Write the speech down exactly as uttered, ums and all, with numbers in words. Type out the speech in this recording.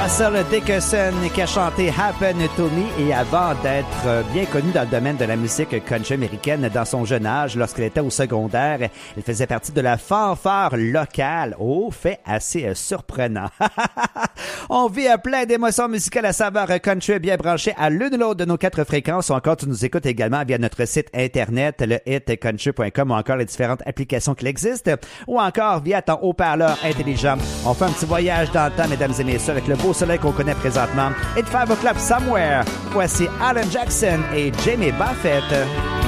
Russell Dickerson qui a chanté Happen to Me et avant d'être bien connue dans le domaine de la musique country américaine dans son jeune âge, lorsqu'elle était au secondaire, elle faisait partie de la fanfare locale. Oh, fait assez surprenant. On vit à plein d'émotions musicales à saveur country bien branchées à l'une ou l'autre de nos quatre fréquences ou encore tu nous écoutes également via notre site internet, le hit country point com ou encore les différentes applications qui existent ou encore via ton haut-parleur intelligent. On fait un petit voyage dans le temps, mesdames et messieurs, avec le beau soleil qu'on connaît présentement. It's five o'clock somewhere. Voici Alan Jackson et Jamie Buffett.